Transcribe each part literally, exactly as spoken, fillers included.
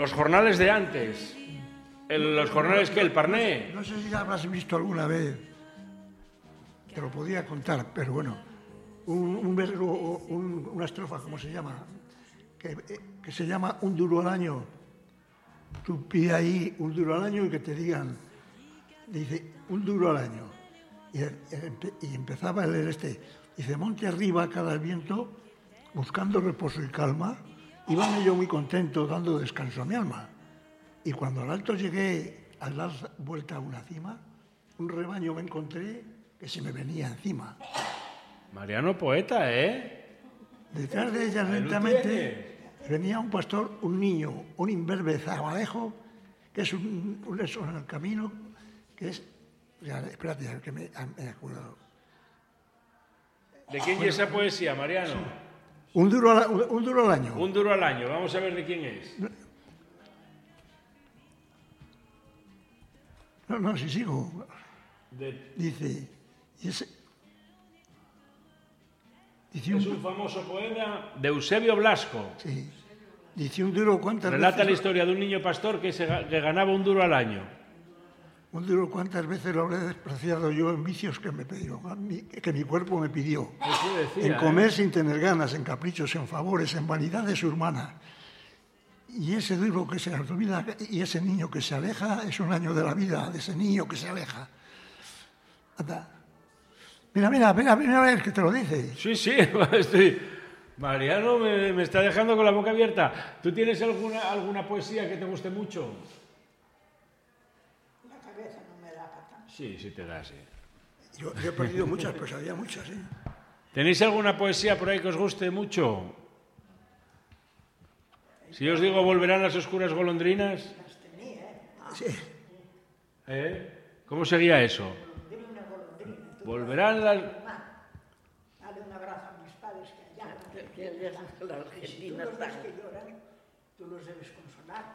los jornales de antes. El, los jornales que el Parné. No sé si habrás visto alguna vez, te lo podía contar, pero bueno, un, un verbo, un, una estrofa, ¿cómo se llama? Que, que se llama un duro al año. Tú pide ahí un duro al año y que te digan, dice, un duro al año. Y, y empezaba a leer este, dice, monte arriba cada viento, buscando reposo y calma, iba yo muy contento, dando descanso a mi alma. Y cuando al alto llegué, al dar vuelta a una cima, un rebaño me encontré que se me venía encima. Mariano poeta, ¿eh? Detrás de ella lentamente venía un pastor, un niño, un imberbe zabalejo, que es un, un eso en el camino, que es... Ya, espérate, que me, me he acordado. ¿De quién bueno, es esa poesía, Mariano? Sí. Un, duro al, un, un duro al año. Un duro al año, vamos a ver de quién es. No, no, si sigo. De... Dice, y ese, dice un, es un famoso poema de Eusebio Blasco. Sí. Dice un duro cuántas Relata veces... la historia de un niño pastor que, se, que ganaba un duro al año. Un duro cuántas veces lo habré despreciado yo en vicios que me pidió, que mi cuerpo me pidió. Decía, en comer ¿eh? sin tener ganas, en caprichos, en favores, en vanidades urbanas. Y ese duro que se olvida y ese niño que se aleja es un año de la vida de ese niño que se aleja. Anda. Mira, mira, mira, mira a ver que te lo dice. Sí, sí, estoy... Mariano me, me está dejando con la boca abierta. ¿Tú tienes alguna, alguna poesía que te guste mucho? La cabeza no me da para tanto. Sí, sí te da, sí. Yo, yo he perdido muchas, pues había muchas, ¿eh? ¿Tenéis alguna poesía por ahí que os guste mucho? Si os digo, ¿volverán las oscuras golondrinas? Las tenía, ¿eh? Sí. ¿Eh? ¿Cómo sería eso? Golondrina, golondrina. Volverán las... Dale un abrazo a mis padres que allá. La Argentina Si tú los ves que lloran, tú los debes consolar.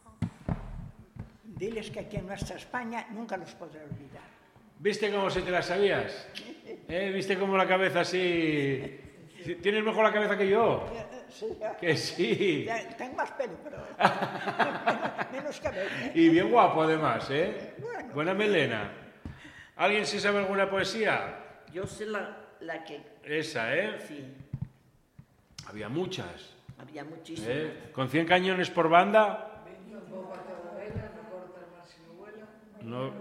Diles que aquí en nuestra España nunca los podré olvidar. ¿Viste cómo se te las sabías? ¿Eh? ¿Viste cómo la cabeza así... ¿Tienes mejor la cabeza que yo? Sí, que sí. Tengo más pelo, pero menos cabello. Y bien guapo además, ¿eh? Bueno. Buena melena. ¿Alguien se sabe alguna poesía? Yo sé la, la que... Esa, ¿eh? Sí. Había muchas. Había muchísimas. ¿Eh? ¿Con cien cañones por banda? No.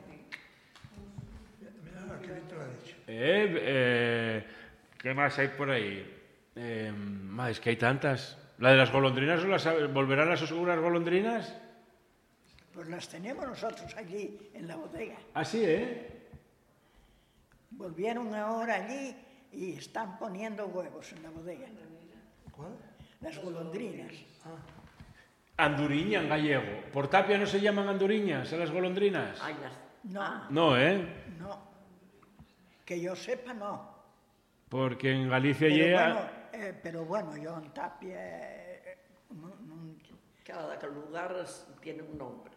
Mira, qué bien te lo ha dicho. Eh, eh, ¿Qué más hay por ahí? Eh, ma, es que hay tantas. ¿La de las golondrinas o las volverán las oscuras golondrinas? Pues las tenemos nosotros allí en la bodega. Ah, sí, ¿eh? Volvieron ahora allí y están poniendo huevos en la bodega. ¿Cuál? Las golondrinas. Anduriña en gallego. ¿Por Tapia no se llaman anduriñas a las golondrinas? Ay, las... No, Ah, No, ¿eh? no. Que yo sepa, no. Porque en Galicia Pero llega... bueno, eh, pero bueno, yo en Tapia... eh, no, no, cada lugar tiene un nombre.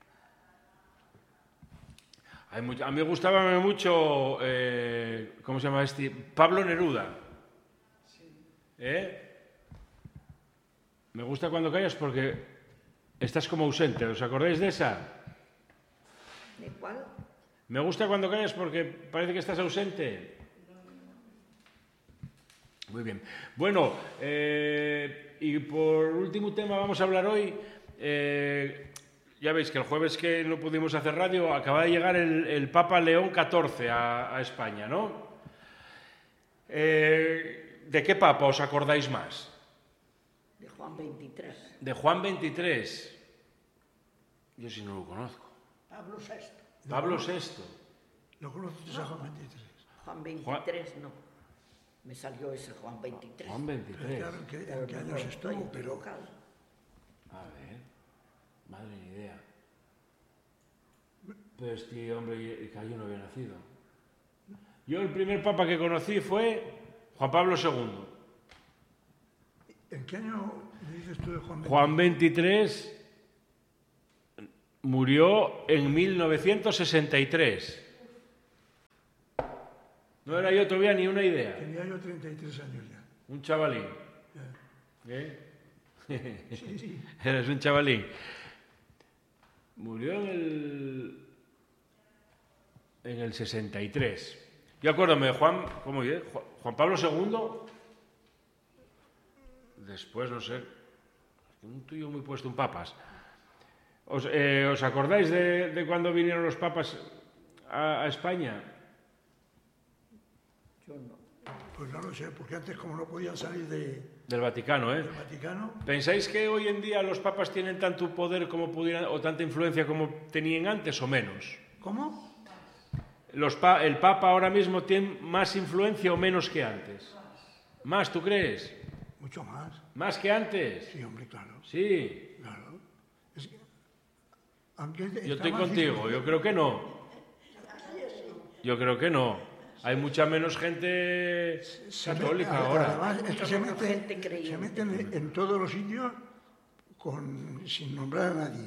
Hay mucho, a mí me gustaba mucho, eh, ¿cómo se llama este? Pablo Neruda. ¿Eh? Me gusta cuando callas porque estás como ausente. ¿Os acordáis de esa? ¿De cuál? Me gusta cuando callas porque parece que estás ausente. Muy bien. Bueno, eh, y por último tema vamos a hablar hoy... Eh, Ya veis que el jueves que no pudimos hacer radio acaba de llegar el, el Papa León catorce a, a España, ¿no? Eh, ¿De qué Papa os acordáis más? De Juan veintitrés. De Juan veintitrés. Yo sí no lo conozco. Pablo sexto. Pablo sexto. ¿Lo conoces a Juan veintitrés? Juan veintitrés no. Me salió ese Juan veintitrés. Juan veintitrés. Claro, ¿en qué, en Pero qué no años estoy estuvo? Pero... equivocado. A ver. Madre ni idea. Pero este hombre que yo no había nacido. Yo el primer papa que conocí fue Juan Pablo segundo. ¿En qué año dices tú de Juan veintitrés? Juan veintitrés murió en mil novecientos sesenta y tres. No era yo todavía ni una idea. Tenía yo treinta y tres años ya. Un chavalín. Ya. ¿Eh? Sí, sí. Eres un chavalín. Murió en el... en el sesenta y tres. Yo acuérdame de Juan... ¿Cómo es? Juan Pablo segundo. Después, no sé... Un tuyo muy puesto en papas. ¿Os, eh, ¿os acordáis de, de cuando vinieron los papas a, a España? Yo no. Pues no lo sé, porque antes como no podían salir de, Del Vaticano, ¿eh? del Vaticano, ¿Pensáis que hoy en día los papas tienen tanto poder como pudieran, o tanta influencia como tenían antes o menos? ¿cómo? Los pa ¿El Papa ahora mismo tiene más influencia o menos que antes? ¿Más, tú crees? Mucho más. ¿Más que antes? Sí, hombre, claro. Sí. Claro. Es que, aunque Yo está estoy más contigo, influ- yo creo que no. Yo creo que no. Hay mucha menos gente se católica me- ahora. Además, es que se Menos meten, gente creyente. se meten en, en todos los sitios con, sin nombrar a nadie.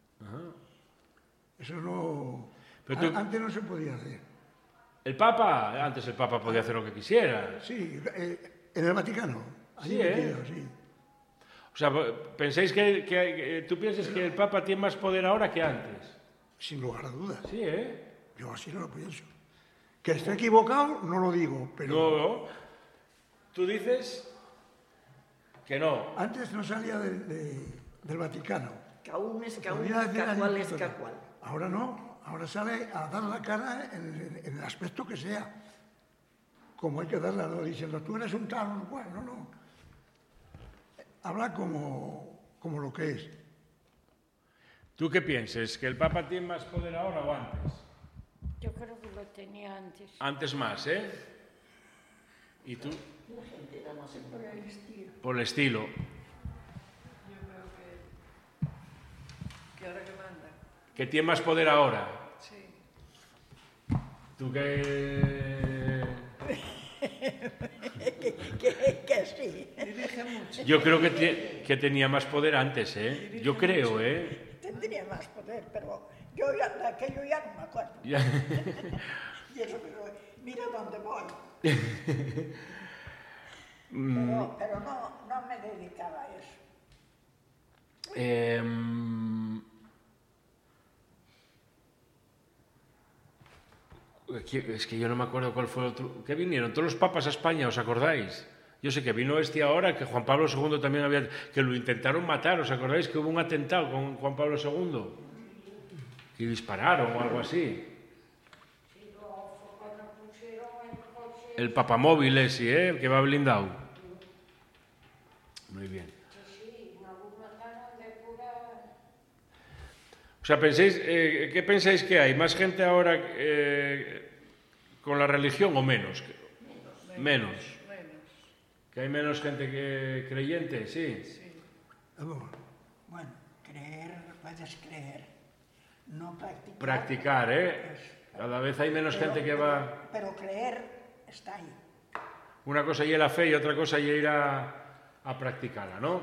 Eso no... Pero tú- a- Antes no se podía hacer. El Papa, antes el Papa podía hacer lo que quisiera. Sí, eh, en el Vaticano. allí Sí, ¿eh? metido, sí. O sea, ¿pensáis que, que- que- tú piensas que el Papa tiene más poder ahora que antes? Sin lugar a dudas. Sí, ¿eh? Yo así no lo pienso. Que esté equivocado, no lo digo, pero No, tú dices que no. antes no salía de- de- del Vaticano. Caún es caún, Podía decir cacual allí es todo. cacual. Ahora no, ahora sale a dar la cara en, en- en el aspecto que sea. Como hay que darla, no diciendo, tú eres un tal, un cual, no, no. Habla como, como lo que es. ¿Tú qué piensas? ¿Que el Papa tiene más poder ahora o antes? Yo creo que lo tenía antes. Antes más, ¿eh? ¿Y tú? Por el estilo. Yo creo que, que ahora que manda, ¿Que tiene más poder ahora? sí. ¿Tú qué...? que, que, que sí. Dirige mucho. Yo creo que, tie- que tenía más poder antes, ¿eh? Yo creo, ¿eh? Tendría más poder, pero yo ya, de aquello ya no me acuerdo. Ya. Y eso, pero mira dónde voy. Mm. Pero, pero no, no me dedicaba a eso. Em, que- Es que yo no me acuerdo cuál fue el otro... ¿Qué vinieron? ¿Todos los papas a España, os acordáis? Yo sé que vino este ahora, que Juan Pablo segundo también había... que lo intentaron matar, ¿os acordáis? Que hubo un atentado con Juan Pablo segundo. Que dispararon o algo así. El papamóvil ese, ¿eh? El que va blindado. Muy bien. O sea, pensáis, eh, ¿qué pensáis que hay? ¿Más gente ahora eh, con la religión o menos? Menos. Menos. ¿Que hay menos gente que creyente? Sí. Sí. Vamos, Bueno, creer, puedes creer. No practicar. Practicar, ¿eh? Eso. Cada vez hay menos Pero- gente que va... Pero creer está ahí. Una cosa y la fe y otra cosa y ir a, a practicarla, ¿no?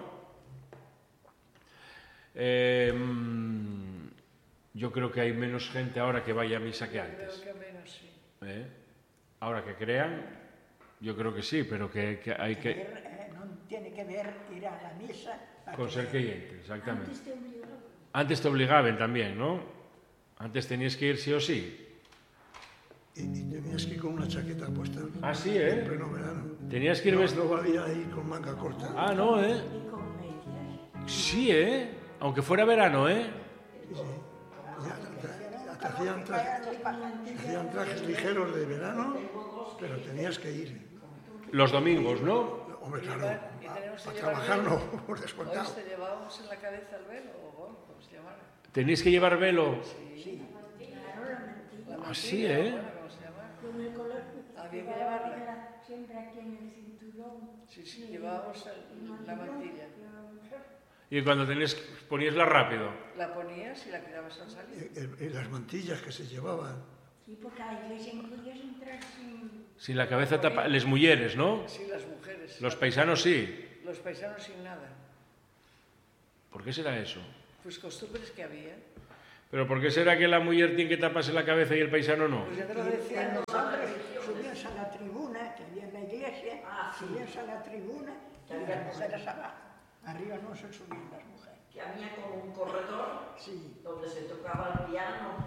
Eh, mm, yo creo que hay menos gente ahora que vaya a misa que Creo antes. que menos, sí. ¿Eh? Ahora que crean, yo creo que sí, pero que, que hay que... Creer eh, no tiene que ver ir a la misa. a Con ser creer. creyente, exactamente. Antes te obligaban. Antes te obligaban también, ¿no? Antes tenías que ir sí o sí. y, y tenías que ir con una chaqueta puesta Ah, sí, en ¿eh? pleno verano. Tenías que ir No, vestido... no valía ir con manga corta. Ah, no, ¿eh? Sí, ¿eh? Aunque fuera verano, ¿eh? Sí, sí. Ya, ya- ya te hacían trajes, te hacían trajes ligeros de verano, pero tenías que ir. Los domingos, ¿no? Hombre, claro, Y tenemos que a, a llevar trabajar velo. no, por Hoy descontado. te llevábamos en la cabeza el velo, o bueno, como se llamara. Tenéis que llevar velo. Sí. La Ah, sí, mantilla, ¿eh? bueno, como se llamara. Con el color Había que llevarla. era siempre aquí en el cinturón. Sí, sí, llevábamos el- la mantilla. Y cuando tenías, poníasla rápido. La ponías y la quedabas al salir. Y, y- y las mantillas que se llevaban. Sí, porque a la iglesia no podías entrar sin... Sin la cabeza tapa... Les mujeres, ¿no? Sí, las mujeres. Los paisanos sí. Los paisanos sin nada. ¿Por qué será eso? Pues costumbres que había. ¿Pero por qué será que la mujer tiene que taparse la cabeza y el paisano no? Pues ya te lo decían los hombres. Subías a la tribuna, que había en la iglesia, subías a la tribuna y las mujeres abajo. Arriba no se subían las mujeres. Que había como un corredor Sí, donde se tocaba el piano